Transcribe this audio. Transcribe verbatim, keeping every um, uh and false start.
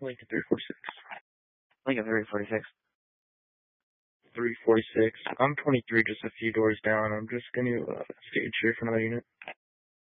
Lincoln three forty-six. Lincoln three forty-six. three forty-six. I'm twenty-three, just a few doors down. I'm just going to uh, stage here for another unit.